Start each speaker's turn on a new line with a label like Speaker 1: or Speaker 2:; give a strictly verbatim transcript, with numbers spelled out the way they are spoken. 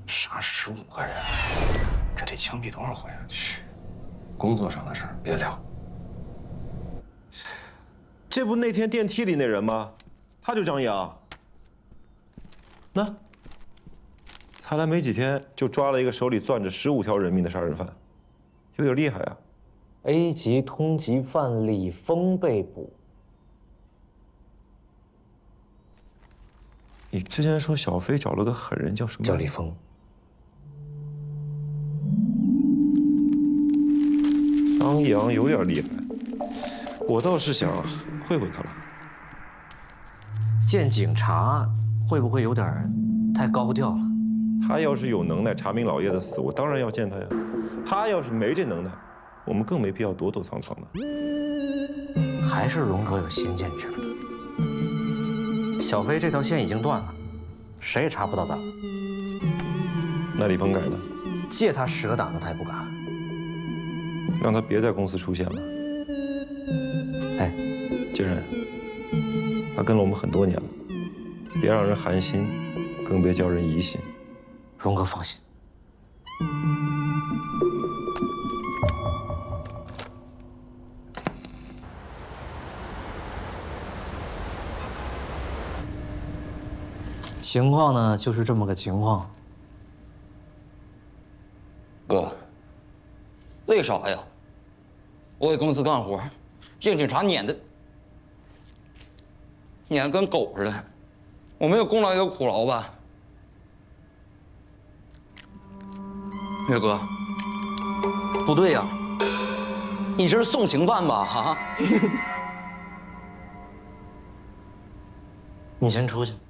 Speaker 1: 杀十五个人，这得枪毙多少回啊？去，工作上的事儿别聊。
Speaker 2: 这不那天电梯里那人吗？他就张扬。那，才来没几天就抓了一个手里攥着十五条人命的杀人犯，有点厉害啊。
Speaker 3: A 级通缉犯李峰被捕。
Speaker 2: 你之前说小飞找了个狠人，叫什么？
Speaker 3: 叫李峰。
Speaker 2: 张扬有点厉害，我倒是想会会他了。
Speaker 3: 见警察会不会有点太高调了？
Speaker 2: 他要是有能耐查明老叶的死，我当然要见他呀。他要是没这能耐，我们更没必要躲躲藏藏的。
Speaker 3: 还是荣哥有先见之明。小飞这条线已经断了，谁也查不到咱们。
Speaker 2: 那李鹏改呢？
Speaker 3: 借他十个胆子他也不敢。
Speaker 2: 让他别在公司出现了。
Speaker 3: 哎，
Speaker 2: 金人，他跟了我们很多年了，别让人寒心，更别叫人疑心。
Speaker 3: 荣哥放心。情况呢，就是这么个情况。
Speaker 4: 哥，为啥呀？我给公司干活，这警察撵的，撵得跟狗似的，我没有功劳也有苦劳吧？岳哥，不对呀，你这是送情犯吧？啊！
Speaker 3: 你先出去。